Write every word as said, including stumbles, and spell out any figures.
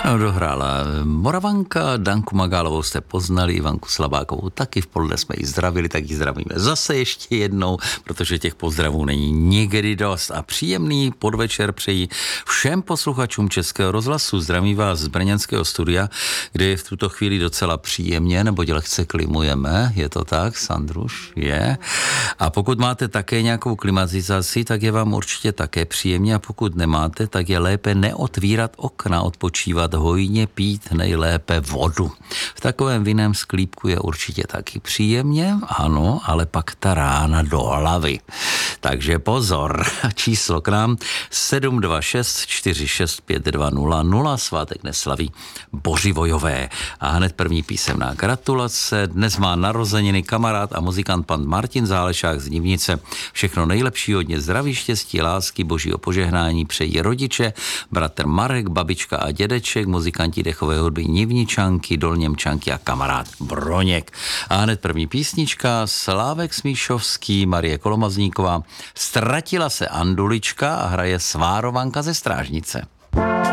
No, dohrála Moravanka, Danku Magálovou jste poznali, Ivanku Slabákovou taky, v poledne jsme ji zdravili, tak ji zdravíme zase ještě jednou, protože těch pozdravů není nikdy dost. A příjemný podvečer přeji všem posluchačům Českého rozhlasu. Zdravím vás z brněnského studia, kde je v tuto chvíli docela příjemně, neboť lehce klimujeme, je to tak, Sandruš? Je. A pokud máte také nějakou klimatizaci, tak je vám určitě také příjemně, a pokud nemáte, tak je lépe neotvírat okna, odpočívat hojně, pít nejlépe vodu. V takovém vinném sklípku je určitě taky příjemně, ano, ale pak ta rána do hlavy. Takže pozor, číslo k nám sedm dva šest čtyři šest pět dva nula nula, svátek neslaví Bořivojové. A hned první písemná gratulace. Dnes má narozeniny kamarád a muzikant pan Martin Zálešák z Nivnice. Všechno nejlepší, hodně zdraví, štěstí, lásky, božího požehnání přejí rodiče, bratr Marek, babička a dědeček, muzikanti dechové hudby Nivničanky, Dolněmčanky a kamarád Broněk. A hned první písnička, Slávek Smíšovský, Marie Kolomazníková, Ztratila se Andulička a hraje Svárovanka ze Strážnice.